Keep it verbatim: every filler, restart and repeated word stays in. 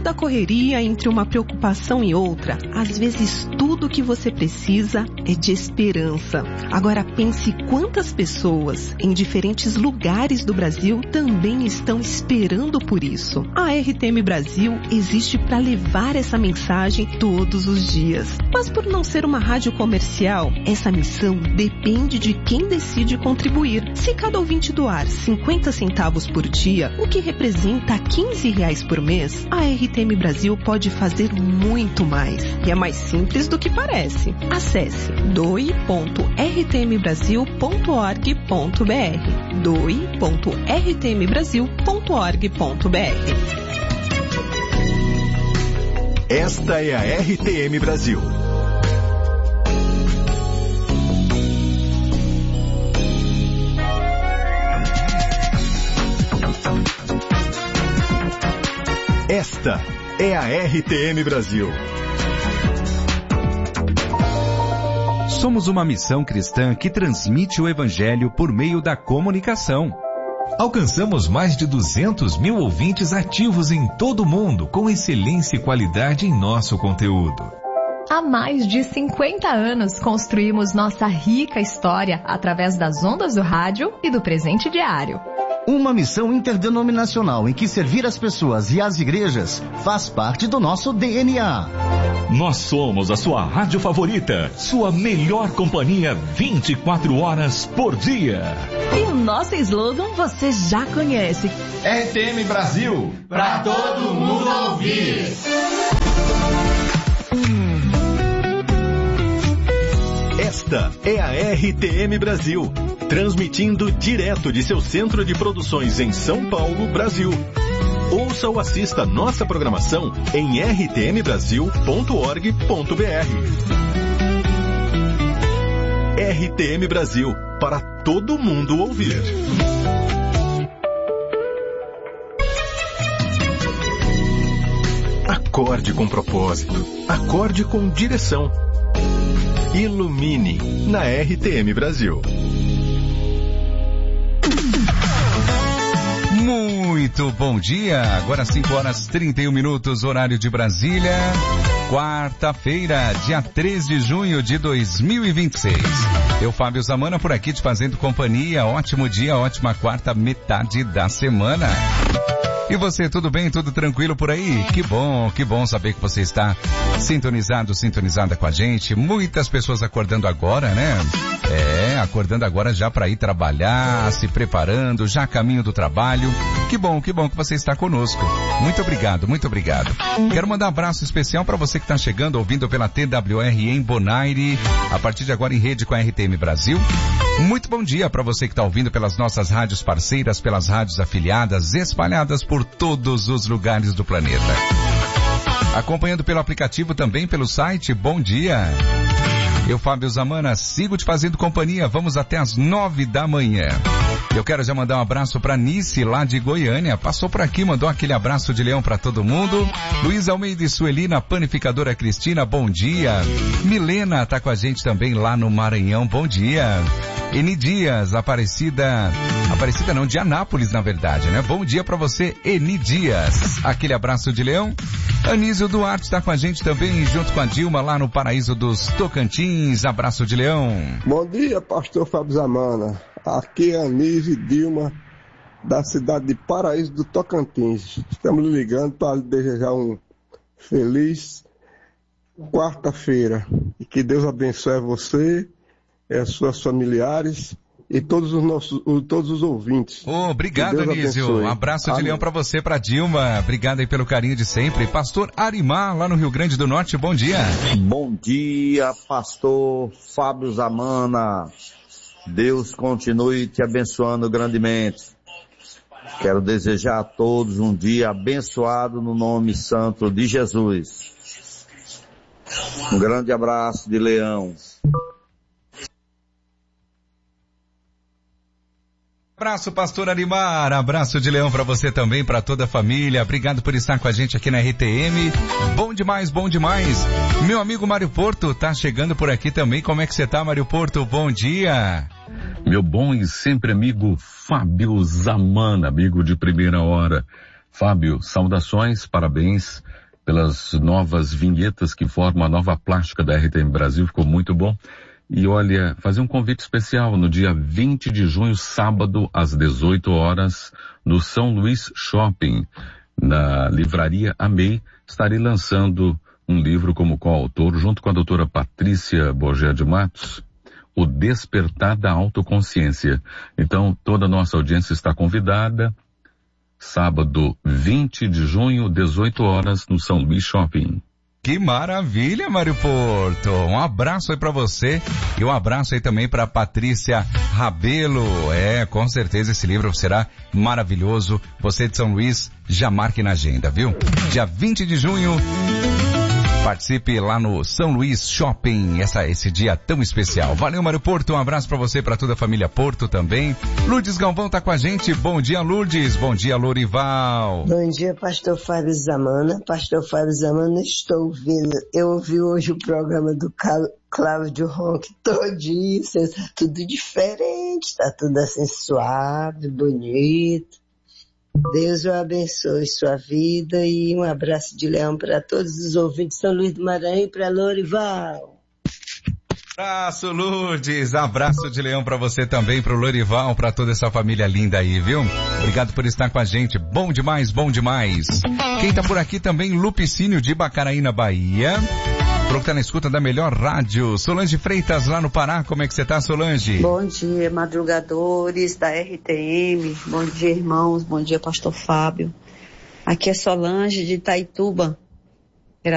da correria, entre uma preocupação e outra, às vezes tudo que você precisa é de esperança. Agora pense quantas pessoas em diferentes lugares do Brasil também estão esperando por isso. A R T M Brasil existe para levar essa mensagem todos os dias. Mas por não ser uma rádio comercial, essa missão depende de quem decide contribuir. Se cada ouvinte doar cinquenta centavos por dia, o que representa quinze reais por mês, a R T M Brasil pode fazer muito mais. E é mais simples do que parece. Acesse doe ponto r t m brasil ponto org ponto b r doe ponto r t m brasil ponto org ponto b r. Esta é a R T M Brasil. Esta é a R T M Brasil. Somos uma missão cristã que transmite o Evangelho por meio da comunicação. Alcançamos mais de duzentos mil ouvintes ativos em todo o mundo, com excelência e qualidade em nosso conteúdo. Há mais de cinquenta anos construímos nossa rica história através das ondas do rádio e do presente diário. Uma missão interdenominacional em que servir as pessoas e as igrejas faz parte do nosso D N A. Nós somos a sua rádio favorita, sua melhor companhia vinte e quatro horas por dia. E o nosso slogan você já conhece. R T M Brasil, pra todo mundo ouvir. Esta é a R T M Brasil, transmitindo direto de seu centro de produções em São Paulo, Brasil. Ouça ou assista nossa programação em r t m brasil ponto org ponto b r. R T M Brasil, para todo mundo ouvir. Acorde com propósito, acorde com direção. Ilumine na R T M Brasil. Muito bom dia, agora cinco horas e trinta e um minutos, horário de Brasília, quarta-feira, dia três de junho de dois mil e vinte e seis. Eu, Fábio Zamana, por aqui te fazendo companhia, ótimo dia, ótima quarta metade da semana. E você, tudo bem? Tudo tranquilo por aí? Que bom, que bom saber que você está sintonizado, sintonizada com a gente. Muitas pessoas acordando agora, né? É, acordando agora já para ir trabalhar, se preparando, já a caminho do trabalho. Que bom, que bom que você está conosco. Muito obrigado, muito obrigado. Quero mandar um abraço especial para você que está chegando, ouvindo pela T W R em Bonaire, a partir de agora em rede com a R T M Brasil. Muito bom dia para você que está ouvindo pelas nossas rádios parceiras, pelas rádios afiliadas, espalhadas por todos os lugares do planeta. Acompanhando pelo aplicativo, também pelo site, bom dia. Eu, Fábio Zamana, sigo te fazendo companhia, vamos até as nove da manhã. Eu quero já mandar um abraço para Nice, lá de Goiânia, passou por aqui, mandou aquele abraço de leão para todo mundo. Luiz Almeida e Suelina, panificadora Cristina, bom dia. Milena tá com a gente também lá no Maranhão, bom dia. Eni Dias, Aparecida, Aparecida não, de Anápolis na verdade, né? Bom dia para você, Eni Dias. Aquele abraço de leão. Anísio Duarte está com a gente também, junto com a Dilma, lá no Paraíso dos Tocantins. Abraço de leão. Bom dia, pastor Fábio Zamana. Aqui é Anísio e Dilma, da cidade de Paraíso do Tocantins. Estamos ligando para desejar um feliz quarta-feira. E que Deus abençoe você, as suas familiares e todos os nossos, todos os ouvintes. Oh, obrigado, Anísio. Um abraço de Amém. Leão para você, para Dilma. Obrigado aí pelo carinho de sempre. Pastor Arimar, lá no Rio Grande do Norte, bom dia. Bom dia, pastor Fábio Zamana. Deus continue te abençoando grandemente. Quero desejar a todos um dia abençoado no nome santo de Jesus. Um grande abraço de leão. Abraço, pastor Arimar, abraço de leão para você também, para toda a família. Obrigado por estar com a gente aqui na R T M. Bom demais, bom demais. Meu amigo Mário Porto tá chegando por aqui também. Como é que você tá, Mário Porto? Bom dia. Meu bom e sempre amigo Fábio Zamana, amigo de primeira hora. Fábio, saudações, parabéns pelas novas vinhetas que formam a nova plástica da R T M Brasil, ficou muito bom. E olha, fazer um convite especial no dia vinte de junho, sábado, às dezoito horas, no São Luís Shopping, na livraria Amei, estarei lançando um livro como coautor, junto com a doutora Patrícia Bogé de Matos, O Despertar da Autoconsciência. Então, toda a nossa audiência está convidada, sábado vinte de junho, dezoito horas, no São Luís Shopping. Que maravilha, Mário Porto. Um abraço aí pra você e um abraço aí também pra Patrícia Rabelo. É, com certeza esse livro será maravilhoso. Você de São Luís, já marque na agenda, viu? Dia vinte de junho, participe lá no São Luís Shopping, essa, esse dia tão especial. Valeu, Mário Porto, um abraço pra você, pra toda a família Porto também. Lourdes Galvão tá com a gente. Bom dia, Lourdes. Bom dia, Lorival. Bom dia, pastor Fábio Zamana. Pastor Fábio Zamana, estou ouvindo. Eu ouvi hoje o programa do Cláudio Ronque todinho, tá tudo diferente, tá tudo assim suave, bonito. Deus o abençoe sua vida e um abraço de leão para todos os ouvintes de São Luís do Maranhão e para Lorival. Abraço, Lourdes. Abraço de leão para você também, pro Lorival, para toda essa família linda aí, viu? Obrigado por estar com a gente. Bom demais, bom demais. Quem tá por aqui também, Lupicínio de Bacaraí, Bahia. Pro que tá na escuta da melhor rádio, Solange Freitas, lá no Pará. Como é que você tá, Solange? Bom dia, madrugadores da R T M. Bom dia, irmãos. Bom dia, pastor Fábio. Aqui é Solange de Itaituba.